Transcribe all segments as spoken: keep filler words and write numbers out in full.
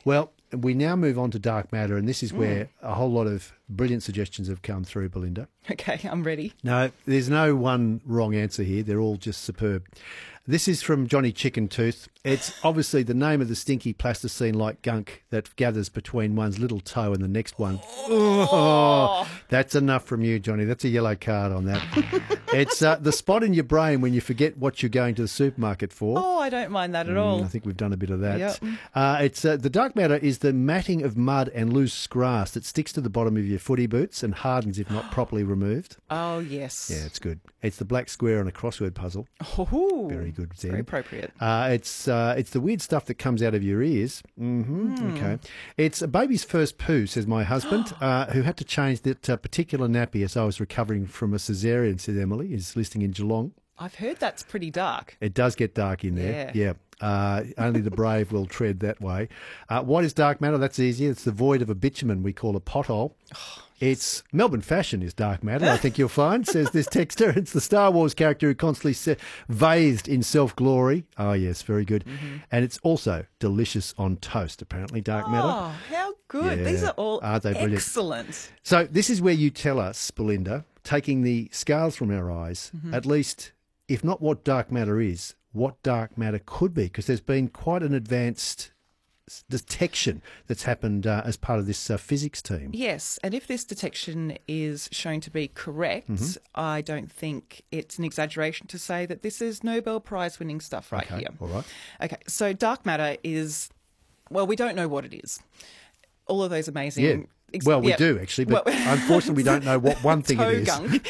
Well, we now move on to dark matter, and this is where mm. a whole lot of brilliant suggestions have come through, Belinda. Okay, I'm ready. No, there's no one wrong answer here. They're all just superb. This is from Johnny Chicken Tooth. It's obviously the name of the stinky plasticine-like gunk that gathers between one's little toe and the next one. Oh, that's enough from you, Johnny. That's a yellow card on that. It's uh, the spot in your brain when you forget what you're going to the supermarket for. Oh, I don't mind that at mm, all. I think we've done a bit of that. Yep. Uh, it's uh, the dark matter is the matting of mud and loose grass that sticks to the bottom of your footy boots and hardens if not properly removed. Oh, yes. Yeah, it's good. It's the black square on a crossword puzzle. Oh, very good, Zen. Very appropriate. Uh, it's uh, it's the weird stuff that comes out of your ears. Mm-hmm. Mm. Okay. It's a baby's first poo, says my husband, uh, who had to change that uh, particular nappy as I was recovering from a cesarean, says Emily, is listing in Geelong. I've heard that's pretty dark. It does get dark in there. Yeah. Yeah. Uh, only the brave will tread that way. Uh, what is dark matter? That's easy. It's the void of a bitumen we call a pothole. Oh, it's Melbourne fashion is dark matter, I think you'll find, says this texter. It's the Star Wars character who constantly se- bathed in self-glory. Oh, yes, very good. Mm-hmm. And it's also delicious on toast, apparently, dark oh, matter. Oh, how good. Yeah. These are all Aren't they brilliant? Excellent. So this is where you tell us, Belinda, taking the scales from our eyes, mm-hmm. at least, if not what dark matter is, what dark matter could be, because there's been quite an advanced detection that's happened uh, as part of this uh, physics team. Yes, and if this detection is shown to be correct, mm-hmm. I don't think it's an exaggeration to say that this is Nobel Prize winning stuff right okay, here. All right. Okay, so dark matter is, well, we don't know what it is. All of those amazing... Yeah. Ex- well, we yeah. do, actually, but well, unfortunately we don't know what one thing it is. Gunk.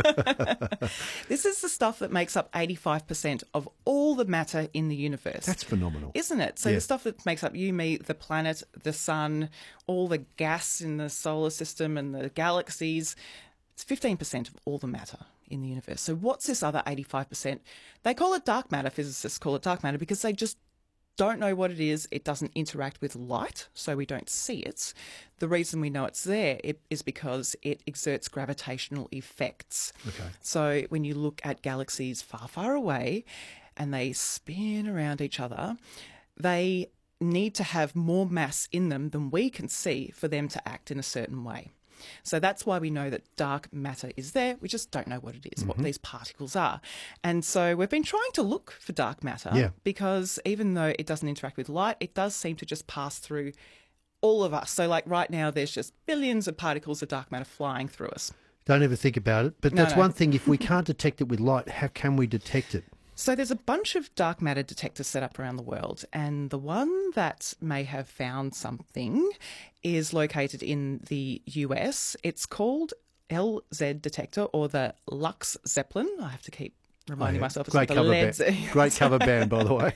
This is the stuff that makes up eighty-five percent of all the matter in the universe. That's phenomenal. Isn't it? So yeah. the stuff that makes up you, me, the planet, the sun, all the gas in the solar system and the galaxies, it's fifteen percent of all the matter in the universe. So what's this other eighty-five percent? They call it dark matter. Physicists call it dark matter because they just don't know what it is. It doesn't interact with light, so we don't see it. The reason we know it's there is because it exerts gravitational effects. Okay. So when you look at galaxies far, far away and they spin around each other, they need to have more mass in them than we can see for them to act in a certain way. So that's why we know that dark matter is there. We just don't know what it is, mm-hmm. what these particles are. And so we've been trying to look for dark matter yeah. because even though it doesn't interact with light, it does seem to just pass through all of us. So like right now, there's just billions of particles of dark matter flying through us. Don't ever think about it. But no, that's no. one thing. If we can't detect it with light, how can we detect it? So there's a bunch of dark matter detectors set up around the world, and the one that may have found something is located in the U S. It's called L Z detector, or the Lux Zeppelin. I have to keep reminding oh, yeah. myself it's great the cover Led band. Great cover band, by the way.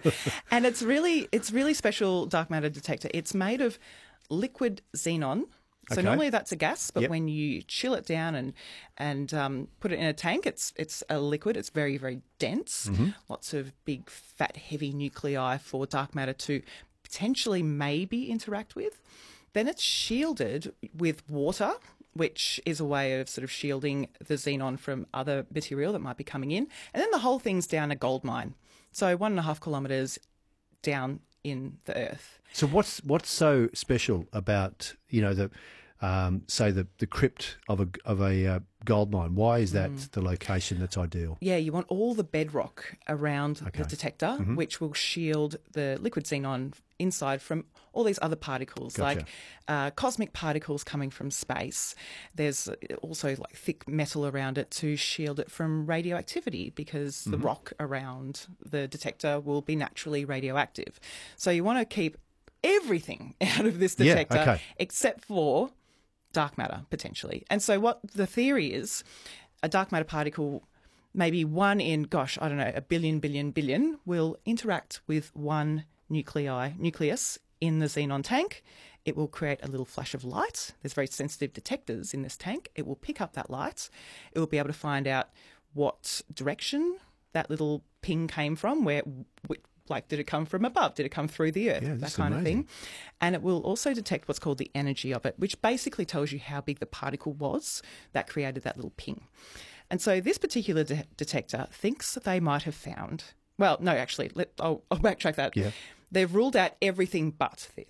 And it's really it's really special dark matter detector. It's made of liquid xenon. So okay. normally that's a gas, but yep. when you chill it down and and um, put it in a tank, it's it's a liquid. It's very, very dense. Mm-hmm. Lots of big, fat, heavy nuclei for dark matter to potentially maybe interact with. Then it's shielded with water, which is a way of sort of shielding the xenon from other material that might be coming in. And then the whole thing's down a gold mine. So one and a half kilometres down in the earth. So what's what's so special about, you know, the um, say the, the crypt of a of a uh, gold mine? Why is that mm. the location that's ideal? Yeah, you want all the bedrock around okay. the detector, mm-hmm. which will shield the liquid xenon inside from all these other particles, gotcha. like uh, cosmic particles coming from space. There's also like thick metal around it to shield it from radioactivity, because mm-hmm. the rock around the detector will be naturally radioactive. So you want to keep everything out of this detector, yeah, okay. except for dark matter, potentially. And so what the theory is, a dark matter particle, maybe one in, gosh, I don't know, a billion, billion, billion, will interact with one nuclei, nucleus in the xenon tank. It will create a little flash of light. There's very sensitive detectors in this tank. It will pick up that light. It will be able to find out what direction that little ping came from, where, like, did it come from above? Did it come through the earth? Yeah, that kind amazing. of thing. And it will also detect what's called the energy of it, which basically tells you how big the particle was that created that little ping. And so this particular de- detector thinks that they might have found, well, no, actually, let, I'll, I'll backtrack that. Yeah. They've ruled out everything but this.